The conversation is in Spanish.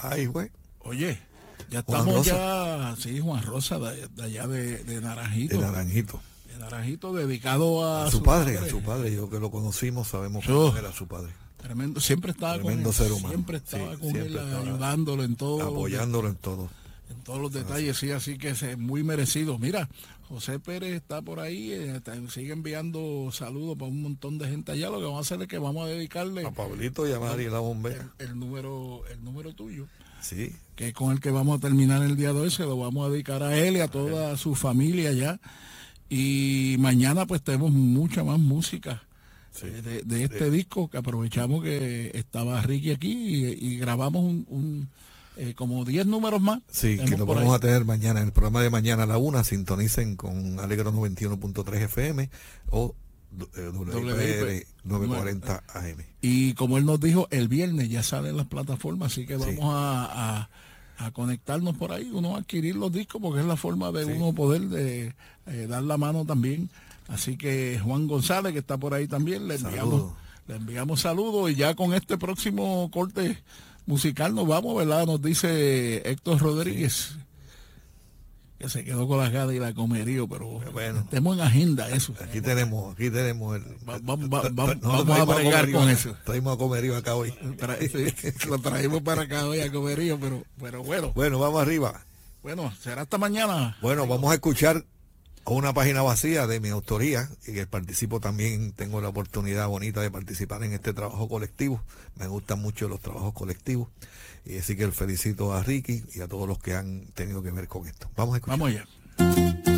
Ay, güey. Oye, ya Juan estamos Rosa. sí, Juan Rosa, de allá de Naranjito. De Naranjito. De Naranjito, dedicado a A su padre. Yo que lo conocimos, sabemos cómo era su padre. Tremendo, siempre estaba Tremendo con él. ser humano. Siempre estaba Sí, con siempre él, estaba ayudándolo en todo. Apoyándolo en todo. En todos los detalles, sí, así que es muy merecido. Mira, José Pérez está por ahí, sigue enviando saludos para un montón de gente allá. Lo que vamos a hacer es que vamos a dedicarle A Pablito y a Mari la bombera. el número tuyo, Sí. que es con el que vamos a terminar el día de hoy. Se lo vamos a dedicar a él y a toda su familia allá. Y mañana pues tenemos mucha más música. Sí. De este disco, que aprovechamos que estaba Ricky aquí y grabamos como 10 números más. Sí, que lo vamos a tener mañana, en el programa de mañana a la 1, sintonicen con Alegro 91.3 FM o WPR 940 AM. Y como él nos dijo, el viernes ya salen las plataformas, así que vamos a conectarnos por ahí, uno a adquirir los discos, porque es la forma de uno poder dar la mano también. Así que Juan González, que está por ahí también, le enviamos saludos, y ya con este próximo corte musical nos vamos, ¿verdad? Nos dice Héctor Rodríguez, que se quedó con las ganas y la comería, pero bueno, tenemos en agenda eso. Aquí tenemos vamos a bregar con eso. Traímos a comerío acá hoy. Lo traímos para acá hoy a comerío, pero bueno. Bueno, vamos arriba. Bueno, será hasta mañana. Bueno, vamos a escuchar a una página vacía de mi autoría, y que participo también, tengo la oportunidad bonita de participar en este trabajo colectivo. Me gustan mucho los trabajos colectivos, y así que felicito a Ricky y a todos los que han tenido que ver con esto. Vamos a escuchar. Vamos allá.